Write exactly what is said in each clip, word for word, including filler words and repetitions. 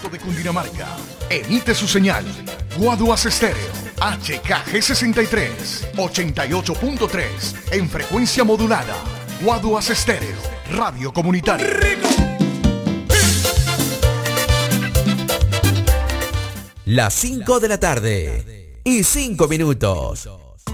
Departamento de Cundinamarca. Emite su señal Guaduas Estéreo H K G sesenta y tres, ochenta y ocho punto tres en frecuencia modulada. Guaduas Estéreo, radio comunitaria. Las cinco de la tarde y cinco minutos.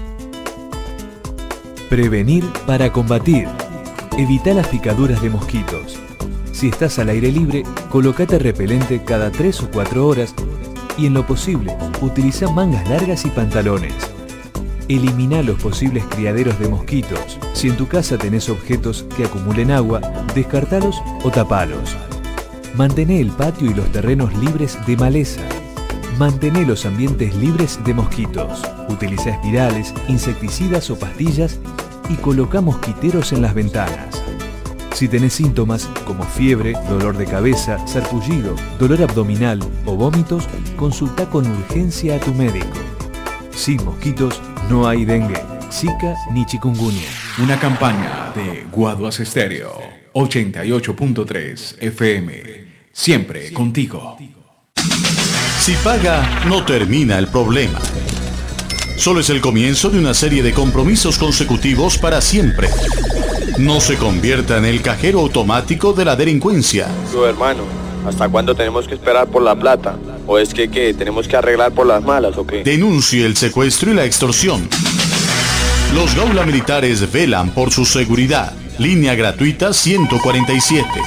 Prevenir para combatir. Evita las picaduras de mosquitos. Si estás al aire libre, colócate repelente cada tres o cuatro horas y en lo posible, utiliza mangas largas y pantalones. Elimina los posibles criaderos de mosquitos. Si en tu casa tenés objetos que acumulen agua, descartalos o tapalos. Mantené el patio y los terrenos libres de maleza. Mantené los ambientes libres de mosquitos. Utiliza espirales, insecticidas o pastillas y coloca mosquiteros en las ventanas. Si tenés síntomas como fiebre, dolor de cabeza, sarpullido, dolor abdominal o vómitos, consulta con urgencia a tu médico. Sin mosquitos no hay dengue, zika ni chikungunya. Una campaña de Guaduas Estéreo ochenta y ocho punto tres F M. Siempre contigo. Si paga, no termina el problema. Solo es el comienzo de una serie de compromisos consecutivos para siempre. No se convierta en el cajero automático de la delincuencia. Su hermano, ¿hasta cuándo tenemos que esperar por la plata? ¿O es que qué? ¿Tenemos que arreglar por las malas o qué? Denuncie el secuestro y la extorsión. Los Gaula Militares velan por su seguridad. Línea gratuita ciento cuarenta y siete.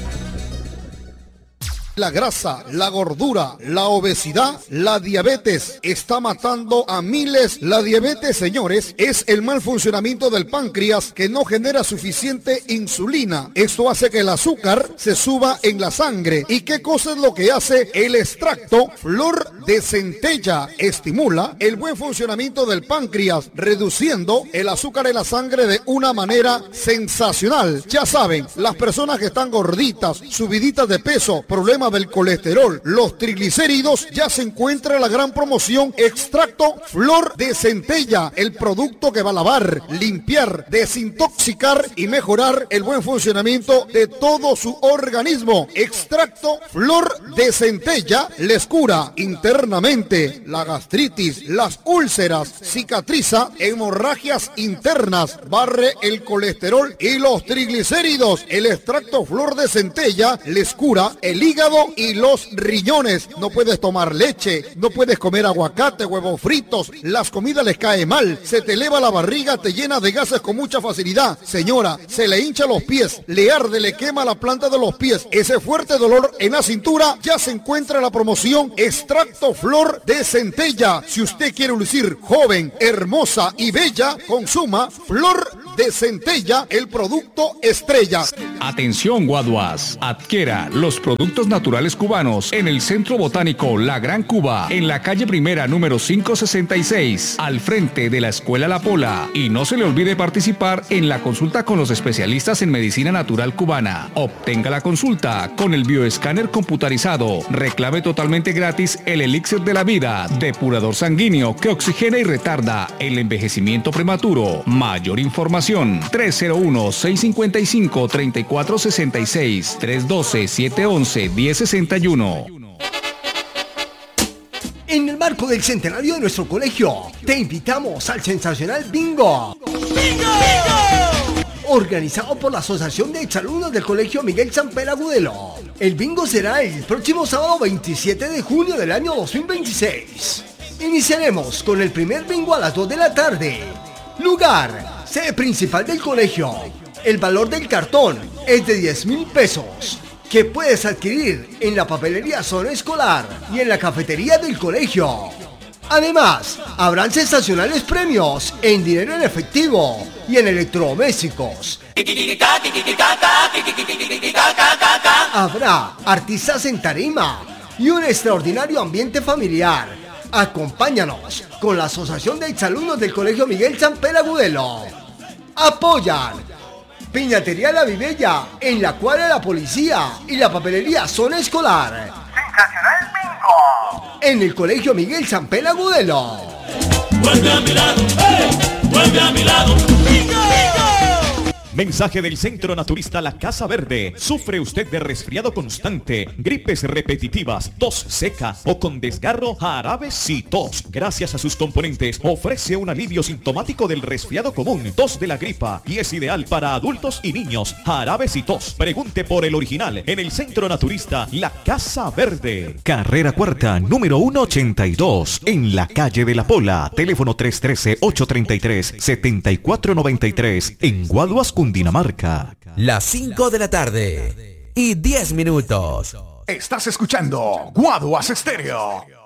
La grasa, la gordura, la obesidad, la diabetes está matando a miles. La diabetes, señores, es el mal funcionamiento del páncreas que no genera suficiente insulina. Esto hace que el azúcar se suba en la sangre. ¿Y qué cosa es lo que hace el extracto flor de centella? Estimula el buen funcionamiento del páncreas, reduciendo el azúcar en la sangre de una manera sensacional. Ya saben, las personas que están gorditas, subiditas de peso, problemas del colesterol, los triglicéridos, ya se encuentra la gran promoción Extracto Flor de Centella, el producto que va a lavar, limpiar, desintoxicar y mejorar el buen funcionamiento de todo su organismo. Extracto Flor de Centella les cura internamente la gastritis, las úlceras, cicatriza hemorragias internas, barre el colesterol y los triglicéridos. El extracto Flor de Centella les cura el hígado y los riñones. No puedes tomar leche, no puedes comer aguacate, huevos fritos, las comidas les cae mal, se te eleva la barriga, te llena de gases con mucha facilidad. Señora, se le hincha los pies, le arde, le quema la planta de los pies, ese fuerte dolor en la cintura, ya se encuentra la promoción Extracto Flor de Centella. Si usted quiere lucir joven, hermosa y bella, consuma Flor de Centella, el producto estrella. Atención, Guaduas, adquiera los productos naturales cubanos en el Centro Botánico La Gran Cuba, en la calle Primera número quinientos sesenta y seis, al frente de la Escuela La Pola. Y no se le olvide participar en la consulta con los especialistas en medicina natural cubana. Obtenga la consulta con el bioescáner computarizado. Reclame totalmente gratis el elixir de la vida, depurador sanguíneo que oxigena y retarda el envejecimiento prematuro. Mayor información tres cero uno, seis cinco cinco, tres cuatro seis seis, tres uno dos, siete uno uno, uno cero seis uno. En el marco del centenario de nuestro colegio, te invitamos al sensacional Bingo. ¡Bingo! Organizado por la Asociación de Exalumnos del Colegio Miguel Samper Agudelo. El bingo será el próximo sábado veintisiete de junio del año dos mil veintiséis. Iniciaremos con el primer bingo a las dos de la tarde. Lugar: sede principal del colegio. El valor del cartón es de diez mil pesos, que puedes adquirir en la papelería Zona Escolar y en la cafetería del colegio. Además, habrán sensacionales premios en dinero en efectivo y en electrodomésticos. Habrá artistas en tarima y un extraordinario ambiente familiar. Acompáñanos con la Asociación de Exalumnos del Colegio Miguel Samper Agudelo. Apoyan Piñatería La Vivella, en la cuadra de la policía, y la papelería Zona Escolar. ¡Sensacional Bingo! En el Colegio Miguel Samper Agudelo. ¡Vuelve a mi lado! ¡Hey! ¡Vuelve a mi lado! ¡Bingo! Mensaje del Centro Naturista La Casa Verde. ¿Sufre usted de resfriado constante, gripes repetitivas, tos seca o con desgarro? Jarabe Citos, gracias a sus componentes, ofrece un alivio sintomático del resfriado común, tos de la gripa, y es ideal para adultos y niños. Jarabe Citos. Pregunte por el original en el Centro Naturista La Casa Verde. Carrera Cuarta, número ciento ochenta y dos, en la calle de La Pola. Teléfono tres uno tres, ocho tres tres, siete cuatro nueve tres, en Guaduas, Cundinamarca. Las cinco de la tarde y diez minutos. Estás escuchando Guaduas Estéreo.